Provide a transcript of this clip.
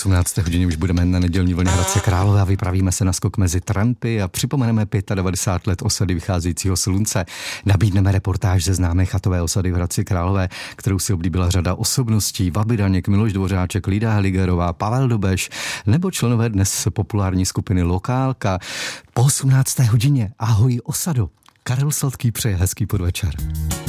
18. hodině už budeme na nedělní vlně Hradce Králové a vypravíme se na skok mezi trampy a připomeneme 95 let osady vycházejícího slunce. Nabídneme reportáž ze známé chatové osady v Hradci Králové, kterou si oblíbila řada osobností: Vaby Daněk, Miloš Dvořáček, Lída Heligerová, Pavel Dobeš nebo členové dnes populární skupiny Lokálka. Po 18. hodině ahoj osado. Karel Sladký přeje hezký podvečer.